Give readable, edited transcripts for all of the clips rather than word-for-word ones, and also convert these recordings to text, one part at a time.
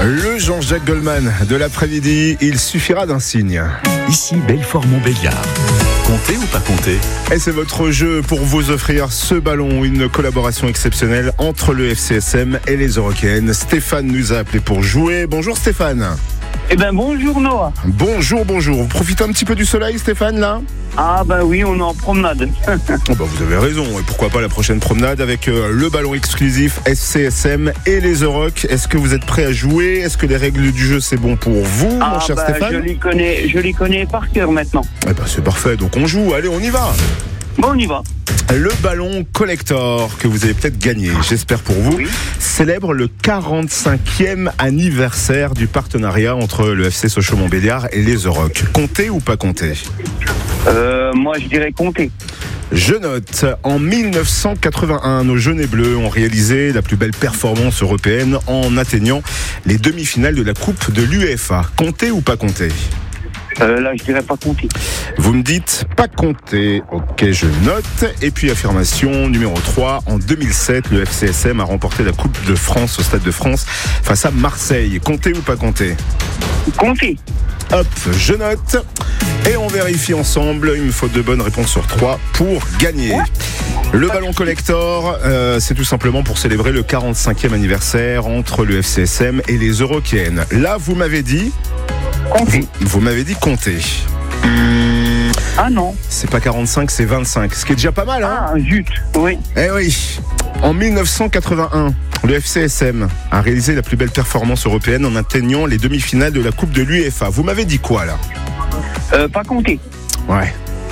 Le Jean-Jacques Goldman de l'après-midi, il suffira d'un signe. Ici Belfort-Montbéliard. Comptez ou pas comptez? Et c'est votre jeu pour vous offrir ce ballon, une collaboration exceptionnelle entre le FCSM et les Eurokéennes. Stéphane nous a appelé pour jouer. Bonjour Stéphane. Eh ben bonjour Noah. Bonjour. Vous profitez un petit peu du soleil Stéphane là? Ah bah oui, on est en promenade. Vous avez raison, et pourquoi pas la prochaine promenade avec le ballon exclusif FCSM et les Euroc. Est-ce que vous êtes prêt à jouer? Est-ce que les règles du jeu c'est bon pour vous, mon cher Stéphane? Je les connais par cœur maintenant. C'est parfait, donc on joue, allez on y va. Bon, on y va. Le ballon collector que vous avez peut-être gagné, j'espère pour vous, célèbre le 45e anniversaire du partenariat entre le FC Sochaux-Montbéliard et les Euroc. Comptez ou pas comptez? Moi je dirais compter. Je note, en 1981, nos jaunes et bleus ont réalisé la plus belle performance européenne en atteignant les demi-finales de la Coupe de l'UEFA. Comptez ou pas compter? Là je dirais pas compter. Vous me dites pas compter. Ok, je note. Et puis affirmation numéro 3. En 2007, le FCSM a remporté la Coupe de France au Stade de France face à Marseille. Compter ou pas compter? Compter. Hop, je note. Et on vérifie ensemble. Il me faut 2 bonnes réponses sur 3 pour gagner. Le ballon collector, c'est tout simplement pour célébrer le 45e anniversaire entre le FCSM et les Eurokéennes. Là, vous m'avez dit... Compter. Vous m'avez dit compter. Ah non. C'est pas 45, c'est 25. Ce qui est déjà pas mal, hein? Ah zut, oui. Eh oui. En 1981, le FCSM a réalisé la plus belle performance européenne en atteignant les demi-finales de la Coupe de l'UEFA. Vous m'avez dit quoi, là? Pas compter. Ouais.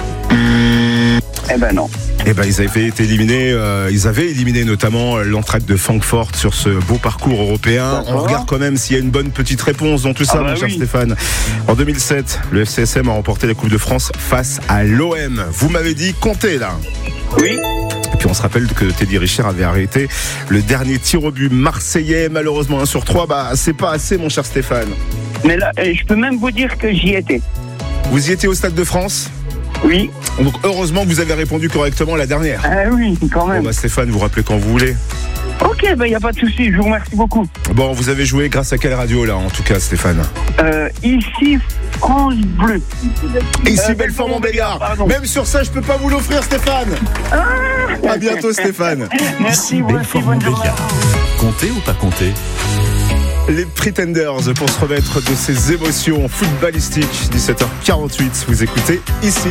Eh ben non. Ils avaient été éliminés. Ils avaient éliminé notamment l'Eintracht de Francfort sur ce beau parcours européen. D'accord. On regarde quand même s'il y a une bonne petite réponse dans tout ça, mon cher Stéphane. En 2007, le FCSM a remporté la Coupe de France face à l'OM. Vous m'avez dit compter là. Oui. Et puis on se rappelle que Teddy Richard avait arrêté le dernier tir au but marseillais. Malheureusement 1 sur 3, c'est pas assez, mon cher Stéphane. Mais là, je peux même vous dire que j'y étais. Vous y étiez au Stade de France? Oui. Donc heureusement que vous avez répondu correctement la dernière. Oui, quand même. Stéphane, vous rappelez quand vous voulez. Ok, y a pas de souci, je vous remercie beaucoup. Bon, vous avez joué grâce à quelle radio là, en tout cas, Stéphane? Ici, France Bleu. Ici, Belfort-Montbéliard. Même sur ça, je peux pas vous l'offrir, Stéphane. À bientôt, Stéphane. Merci, Ici Belfort-Montbéliard. Comptez ou pas compter? Les Pretenders pour se remettre de ces émotions footballistiques. 17h48, vous écoutez Ici